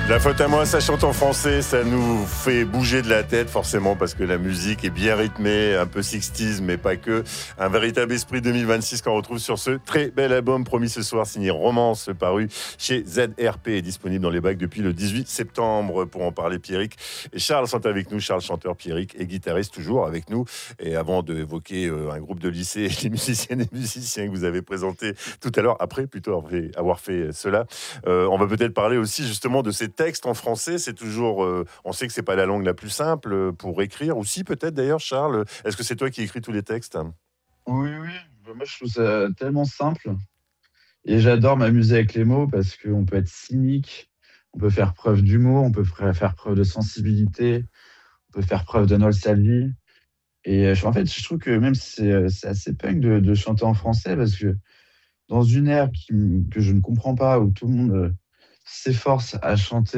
La faute à moi, ça chante en français, ça nous fait bouger de la tête forcément parce que la musique est bien rythmée, un peu 60s mais pas que. Un véritable esprit 2026 qu'on retrouve sur ce très bel album promis ce soir signé Romance paru chez ZRP et disponible dans les bacs depuis le 18 septembre. Pour en parler, Pierrick et Charles sont avec nous. Charles, chanteur, Pierrick et guitariste toujours avec nous. Et avant d'évoquer un groupe de lycée, les musiciennes et musiciens que vous avez présentés tout à l'heure, après avoir fait cela, on va peut-être parler aussi justement de ces textes en français. C'est toujours, on sait que c'est pas la langue la plus simple pour écrire, ou si peut-être d'ailleurs, Charles. Est-ce que c'est toi qui écris tous les textes? Oui, oui. Moi, je trouve ça tellement simple. Et j'adore m'amuser avec les mots parce qu'on peut être cynique, on peut faire preuve d'humour, on peut faire preuve de sensibilité, on peut faire preuve de nostalgie. Et en fait, je trouve que même c'est assez punk de chanter en français parce que dans une ère que je ne comprends pas, où tout le monde s'efforce à chanter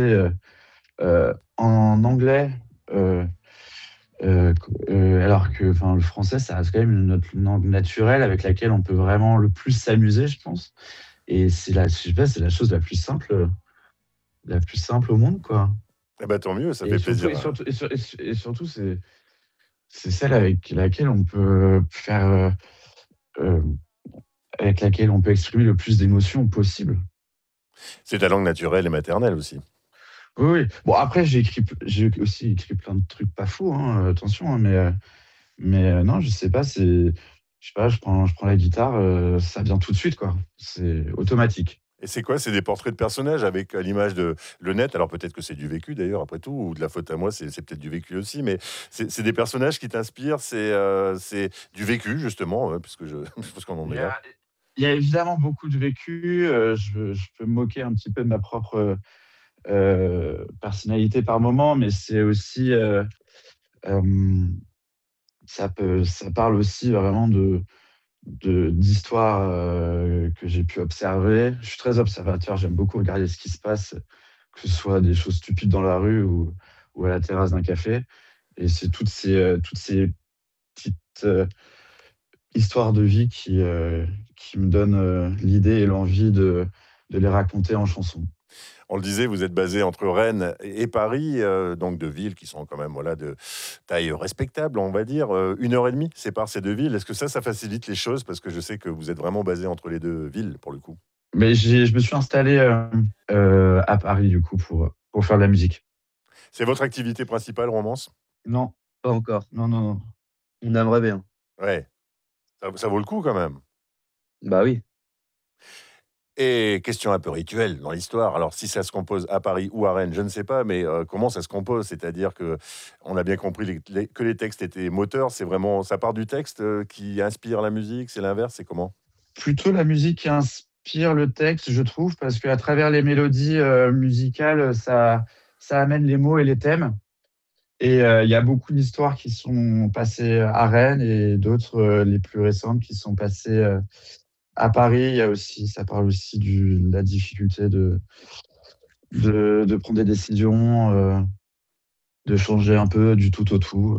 en anglais, euh, alors que le français, ça reste quand même notre langue naturelle avec laquelle on peut vraiment le plus s'amuser, je pense. Et je sais pas, c'est la chose la plus simple au monde, quoi. Eh ben tant mieux, ça Et fait surtout, plaisir. et surtout, et surtout, c'est celle avec laquelle on peut euh, avec laquelle on peut exprimer le plus d'émotions possible. C'est ta langue naturelle et maternelle aussi. Oui, oui. Bon, après, j'ai aussi écrit plein de trucs pas fous, hein, attention, hein, non, je sais pas, je sais pas, je prends la guitare, ça vient tout de suite, quoi. C'est automatique. Et c'est quoi? C'est des portraits de personnages avec à l'image de le net. Alors peut-être que c'est du vécu d'ailleurs, après tout, ou de la faute à moi, c'est peut-être du vécu aussi, mais c'est des personnages qui t'inspirent, c'est du vécu justement, puisque je pense qu'on en Il y est là. a, il y a évidemment beaucoup de vécu. Je peux me moquer un petit peu de ma propre personnalité par moment, mais c'est aussi, euh, ça parle aussi vraiment d'histoires que j'ai pu observer. Je suis très observateur, j'aime beaucoup regarder ce qui se passe, que ce soit des choses stupides dans la rue ou à la terrasse d'un café. Et c'est toutes ces petites histoires de vie qui me donnent l'idée et l'envie de les raconter en chanson. On le disait, vous êtes basé entre Rennes et Paris, donc deux villes qui sont quand même voilà, de taille respectable, on va dire. 1 heure et demie sépare ces deux villes. Est-ce que ça facilite les choses? Parce que je sais que vous êtes vraiment basé entre les deux villes, pour le coup. Mais je me suis installé à Paris, du coup, pour faire de la musique. C'est votre activité principale, Romance? Non, pas encore. Non, non, non. On aimerait bien. Ouais, ça vaut le coup quand même. Bah oui. Et question un peu rituelle dans l'histoire. Alors, si ça se compose à Paris ou à Rennes, je ne sais pas, mais comment ça se compose? C'est-à-dire que on a bien compris que les textes étaient moteurs. C'est vraiment, ça part du texte qui inspire la musique. C'est l'inverse. C'est comment? Plutôt la musique qui inspire le texte, je trouve, parce qu'à travers les mélodies musicales, ça amène les mots et les thèmes. Et il y a beaucoup d'histoires qui sont passées à Rennes et d'autres, les plus récentes, qui sont passées à Paris. Ça parle aussi de la difficulté de prendre des décisions, de changer un peu du tout au tout.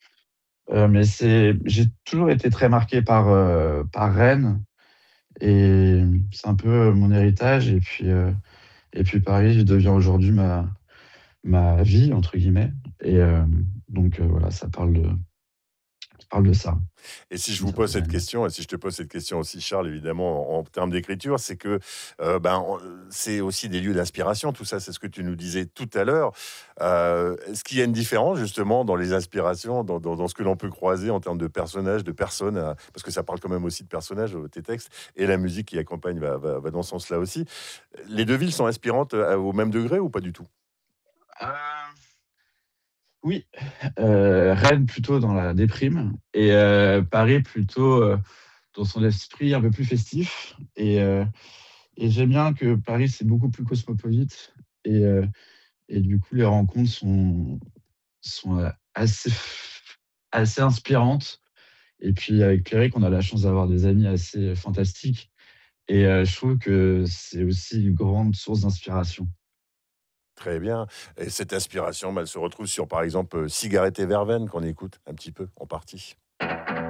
J'ai toujours été très marqué par Rennes et c'est un peu mon héritage. Et puis Paris devient aujourd'hui ma vie, entre guillemets. Et voilà, ça parle de ça, Et si je d'une vous pose certaine cette manière. question, et si je te pose cette question aussi, Charles, évidemment, en termes d'écriture, c'est que c'est aussi des lieux d'inspiration, tout ça, c'est ce que tu nous disais tout à l'heure. Est-ce qu'il y a une différence, justement, dans les inspirations, dans ce que l'on peut croiser en termes de personnages, de personnes, parce que ça parle quand même aussi de personnages, tes textes, et la musique qui accompagne va dans ce sens-là aussi. Les deux villes sont inspirantes au même degré ou pas du tout? Euh, oui, Rennes plutôt dans la déprime et Paris plutôt dans son esprit un peu plus festif. Et j'aime bien que Paris, c'est beaucoup plus cosmopolite. Et, euh, et du coup, les rencontres sont assez inspirantes. Et puis avec Pierrick, on a la chance d'avoir des amis assez fantastiques. Et je trouve que c'est aussi une grande source d'inspiration. Très bien. Et cette inspiration, elle se retrouve sur, par exemple, Cigarette et Verveine, qu'on écoute un petit peu en partie.